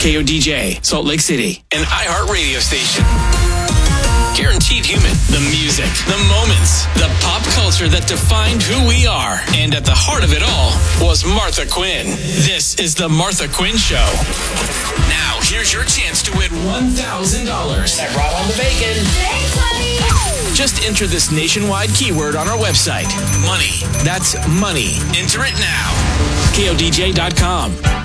KODJ, Salt Lake City. An iHeart radio station. Guaranteed human. The music, the moments, the pop culture that defined who we are. And at the heart of it all was Martha Quinn. This is the Martha Quinn Show. Now, here's your chance to win $1,000. I brought on the bacon. Thanks, honey. Just enter this nationwide keyword on our website. Money. That's money. Enter it now. KODJ.com.